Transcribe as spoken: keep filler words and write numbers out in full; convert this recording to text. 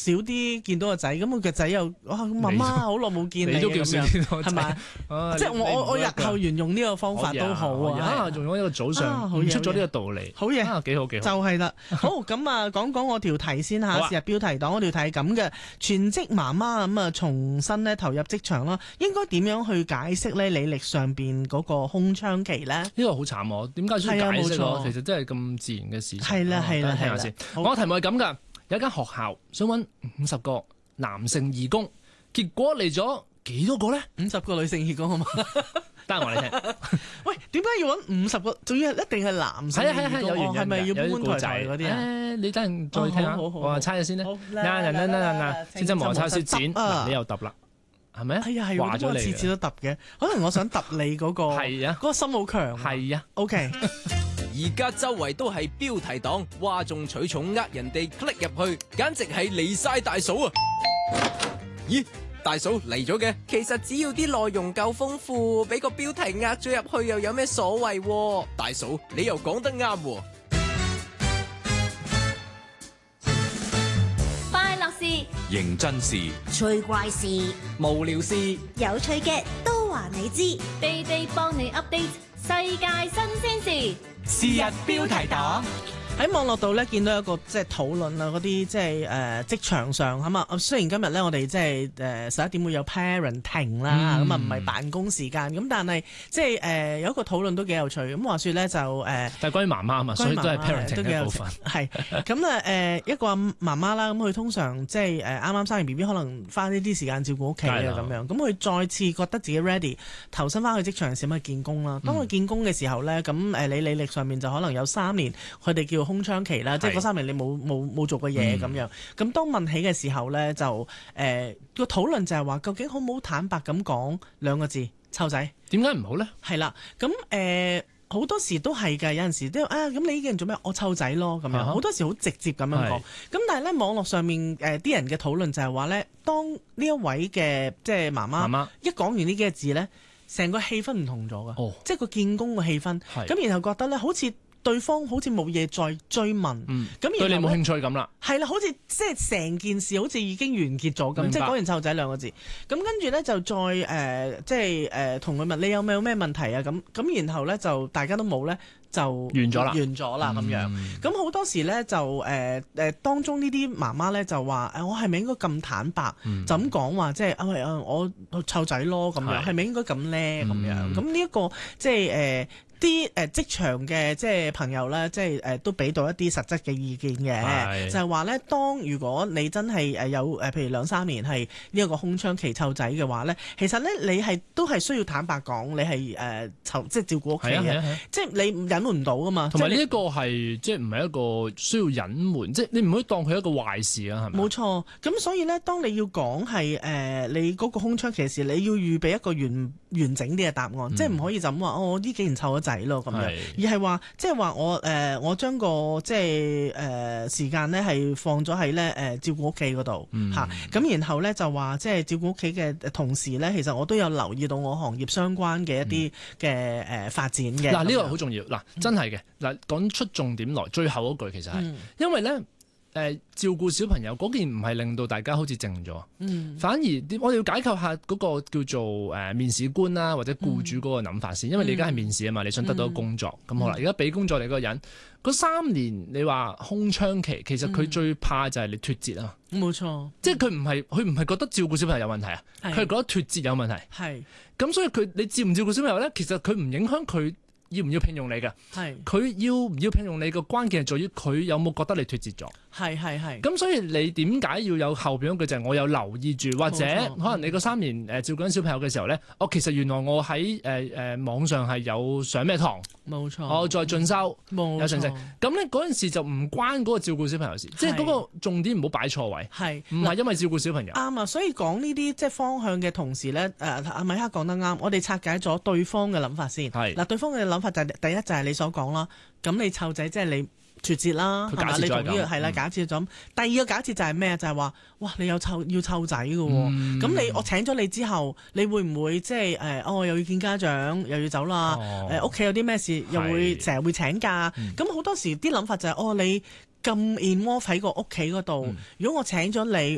少啲見到個仔，咁佢個仔又哇媽媽好耐冇見你， 你都叫少啲係咪？即係我我我日後沿用呢個方法都好啊， 用咗一個早上出咗呢個道理， 好嘢， 幾好幾好， 就係啦。好咁啊，講講我條題先嚇，日標題黨我條題係咁嘅，全職媽媽咁啊，重新咧投入職場啦，應該點樣去解釋咧履歷上邊嗰個空窗期咧？呢個好慘喎，點解需要解釋喎？其實真係咁自然嘅事情。 係啦係啦， 聽下先。我個題目係咁㗎，有一間學校想揾五十個男性義工，結果嚟咗幾多個咧？ 五十個女性義工好嘛？ 得我嚟聽。 喂，點解要揾五十個？仲要一定係男性義工？ 係啊係啊，有原因㗎。 係咪要搬台台嗰啲啊？ 誒，你等陣再聽下。我話猜下先咧。嗱嗱嗱嗱嗱，先真磨叉燒剪，嗱你又揼啦。係咪？ 係啊係啊，咁我次次都揼嘅，可能我想揼你嗰個， 係啊， 嗰個心好強。 係啊 ，OK。 而家周圍都係標題黨，嘩眾取寵呃人哋 click 入去，簡直係離晒大嫂啊！咦，大嫂嚟咗嘅？其實只要啲內容夠豐富，俾個標題呃咗入去又有咩所謂？大嫂，你又講得啱喎。 快樂事、 認真事、 趣怪事、 無聊事、 有趣嘅都話你知，地地幫你 update 世界新鮮事。 是日標題黨。 喺網絡度咧見到一個即係討論啊，嗰啲即係誒職場上咁啊。雖然今日咧我哋即係誒十一點會有 parenting 啦，咁啊唔係辦公時間，咁但係即係誒有一個討論都幾有趣。咁話說咧就誒， 但係關於媽媽啊嘛，所以都係 parenting 嘅一部分。 係咁啊誒一個媽媽啦，咁佢通常即係誒啱啱生完 B B，可能花呢啲時間照顧屋企啊咁樣。咁佢再次覺得自己 ready 投身翻去職場嘅時候，咪見工啦。當佢見工嘅時候咧，咁誒你履歷上面就可能有三年，佢哋叫空窗期啦，即係嗰三年你冇冇冇做過嘢咁樣。咁、嗯、當問起嘅時候咧，就誒個討論就係話，究竟好唔好坦白咁講兩個字湊仔？ 點解唔好咧？ 係啦，咁誒好多時都係㗎，有陣時都啊咁你呢個人做咩？我湊仔咯咁樣，好、uh huh. 多時好直接咁樣講。咁但係咧網絡上面誒啲、呃、人嘅討論就係話咧，當呢一位嘅即係媽媽，媽媽一講完呢幾個字咧，成個氣氛唔同咗㗎，哦、即係個見工嘅氣氛。咁是然後覺得咧好似對方好似冇嘢再追問，咁、嗯、對你冇興趣咁啦。 係啦，好似即係成件事好似已經完結咗咁， 白即係講完湊仔兩個字。咁跟住咧就再誒、呃，即係誒同佢問你有冇咩問題啊？咁咁然後咧就大家都冇咧，就完咗啦， 完咗啦咁樣。咁好多時咧就誒誒、呃、當中呢啲媽媽咧就話誒，我係咪應該咁坦白，嗯、就咁講話即係啊啊我湊仔咯咁樣，係咪應該咁咧咁樣？咁呢一個即係誒。呃啲誒職場嘅即係朋友咧，即係誒都俾到一啲實質嘅意見嘅，是就係話咧，當如果你真係誒有誒，譬如兩三年係呢一個空窗期湊仔嘅話咧，其實咧你係都係需要坦白講，你係誒湊即係照顧屋企嘅，即係你隱瞞唔到噶嘛。 同埋呢一個係即係唔係一個需要隱瞞，即係你唔可以當佢一個壞事啊，係咪？ 冇錯，咁所以咧，當你要講係誒你嗰個空窗期時，你要預備一個完完整啲嘅答案，嗯、即係唔可以就咁話哦，我呢幾年湊咗仔咯咁樣，是而係話即係話我誒、呃、我將個即係誒、呃、時間咧係放咗喺咧誒照顧屋企嗰度嚇，咁、嗯、然後咧就話即係照顧屋企嘅同時咧，其實我都有留意到我行業相關嘅一啲嘅誒發展嘅。嗱呢、 嗯、個好重要，嗱真係嘅，嗱講出重點來，最後嗰句其實係、嗯、因為咧。誒、呃、照顧小朋友嗰件唔係令到大家好似靜咗，嗯、反而我哋要解構下嗰個叫做誒、呃、面試官啦，或者僱主嗰個諗法先，嗯、因為你而家係面試啊嘛，你想得到工作，咁、嗯、好啦，而家俾工作你嗰個人，嗰三年你話空窗期，其實佢最怕就係你脫節啊， 冇錯， 即係佢唔係佢唔係覺得照顧小朋友有問題啊，佢係是覺得脫節有問題，係咁是所以佢你照唔照顧小朋友咧，其實佢唔影響佢要唔要聘用你㗎，係佢是要唔要聘用你個關鍵係在於佢有冇覺得你脫節咗。係係係，咁所以你點解要有後邊嗰句就係我有留意住，或者可能你嗰三年誒照顧緊小朋友嘅時候咧，我其實原來我喺誒誒網上係有上咩堂，冇錯，我再進修，冇錯，有成績，咁咧嗰陣時就唔關嗰個照顧小朋友事，即係嗰個重點唔好擺錯位，係唔係因為照顧小朋友？啱啊，所以講呢啲即係方向嘅同時咧，誒阿米克講得啱，我哋拆解咗對方嘅諗法先，係嗱對方嘅諗法就係第一就係你所講啦，咁你湊仔即係你脫節啦，係嘛？你同呢個係啦，假設咗。第二個假設就係咩？就係話，哇！你有湊要湊仔嘅喎，咁你我請咗你之後，你會唔會即係誒？哦，又要見家長，又要走啦。誒，屋企有啲咩事，又會成日會請假。咁好多時啲諗法就係，哦，你咁 involve 喺個屋企嗰度，如果我請咗你。